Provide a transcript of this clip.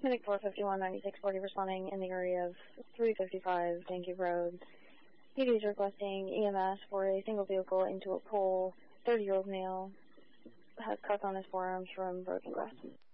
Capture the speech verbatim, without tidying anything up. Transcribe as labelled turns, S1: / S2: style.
S1: Medic four fifty-one ninety-six forty responding in the area of three fifty-five Yankee Road. P D is requesting E M S for a single vehicle into a pole. thirty-year-old male has cuts on his forearms from broken glass.